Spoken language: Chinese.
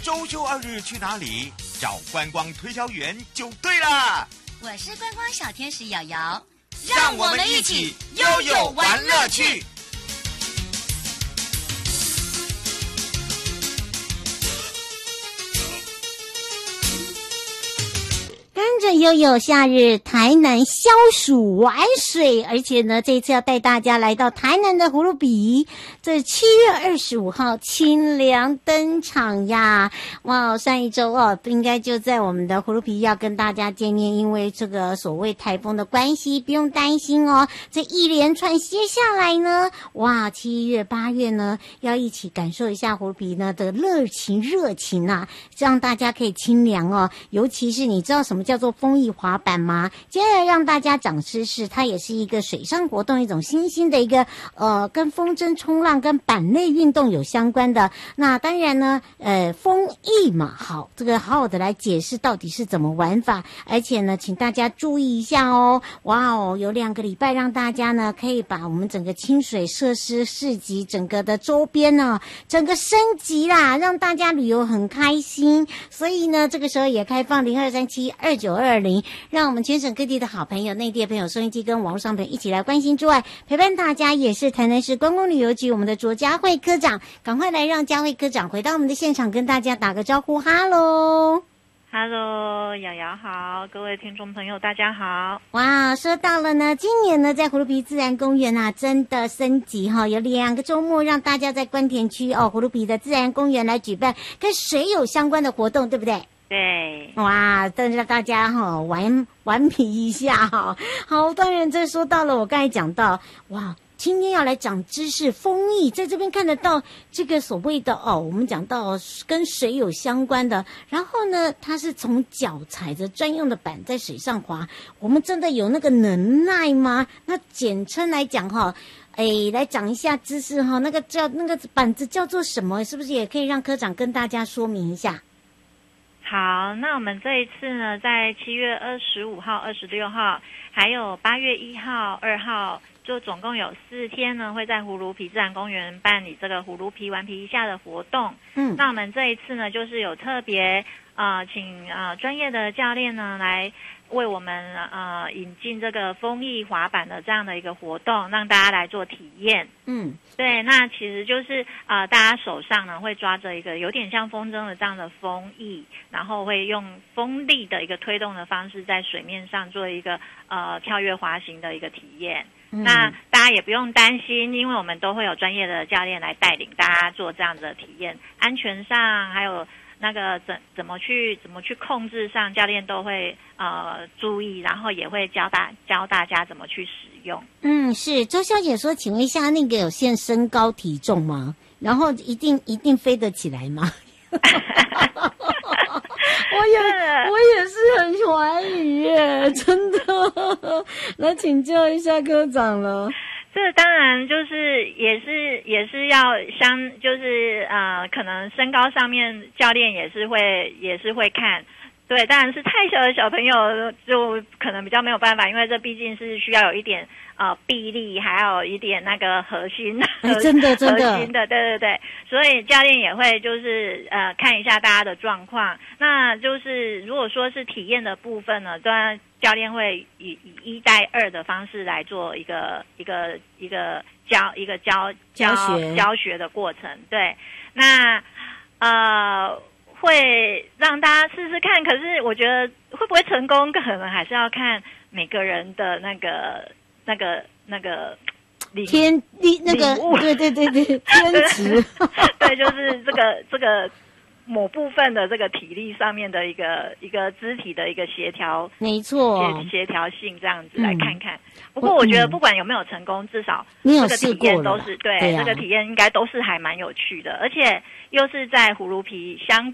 周休2日去哪里？找观光推销员就对了。 我是观光小天使瑶瑶， 让我们一起悠悠玩乐趣。 跟着悠悠夏日台南消暑玩水，而且呢，这次要带大家来到台南的葫芦比，这7月25号清凉登场呀！哇，上一周应该就在我们的葫芦比要跟大家见面，因为这个所谓台风的关系，不用担心哦。这一连串接下来呢，哇，7月8月呢，要一起感受一下葫芦比呢的热情啊，让大家可以清凉哦。尤其是你知道什么叫做风翼滑板吗？接下来让大家长知识，它也是一个水上活动，一种新兴的一个跟风筝冲浪跟板类运动有相关的。那当然呢，风翼嘛，好，这个好好的来解释到底是怎么玩法，而且呢，请大家注意一下哦。哇哦，有2个礼拜让大家呢可以把我们整个清水设施市集整个的周边呢整个升级啦，让大家旅游很开心。所以呢，这个时候也开放02372920，让我们全省各地的好朋友、内地的朋友、收音机跟网络上朋友一起来关心之外，陪伴大家也是台南市观光旅游局我们的卓佳慧科长，赶快来让佳慧科长回到我们的现场，跟大家打个招呼。哈喽 ，Hello， 瑶瑶好，各位听众朋友大家好。 哇，说到了呢，今年呢在葫芦皮自然公园啊，真的升级哈，有2个周末让大家在关田区葫芦皮的自然公园来举办跟水有相关的活动，对不对？ 对， 哇，让大家玩皮一下哈。好，当然这说到了我刚才讲到，哇，今天要来长知识，风翼在这边看得到这个所谓的我们讲到跟水有相关的，然后呢，它是从脚踩着专用的板在水上滑，我们真的有那个能耐吗？那简称来讲来讲一下知识那个板子叫做什么？是不是也可以让科长跟大家说明一下？ 好，那我们这一次呢，在7月25号、26号，还有8月1号、2号，就总共有4天呢，会在葫芦皮自然公园办理这个葫芦皮顽皮一下的活动。那我们这一次呢，就是有特别请专业的教练呢来为我们引进这个风翼滑板的这样的一个活动，让大家来做体验。对，那其实就是大家手上呢会抓着一个有点像风筝的这样的风翼，然后会用风力的一个推动的方式在水面上做一个跳跃滑行的一个体验。那大家也不用担心，因为我们都会有专业的教练来带领大家做这样的体验，安全上还有那个怎么去控制上，教练都会注意，然后也会教大家怎么去使用。 是周小姐说，请问一下，那个有限身高体重吗？然后一定飞得起来吗？我也是很怀疑耶，真的。来请教一下科长了。 这当然就是也是要就是可能身高上面教练也是会看。对，当然是太小的小朋友就可能比较没有办法，因为这毕竟是需要有一点臂力，还有一点那个核心真的核心的，对，所以教练也会就是看一下大家的状况。那就是如果说是体验的部分呢，当然教练会以1带2的方式来做一个教学的过程。对，那会让大家试试看，可是我觉得会不会成功，可能还是要看每个人的那个天力那个对天职对，就是这个某部分的这个体力上面的一个肢体的一个协调， 没错， 协调性这样子来看看。不过我觉得不管有没有成功，至少这个体验都是对，这个体验应该都是还蛮有趣的，而且又是在葫芦皮相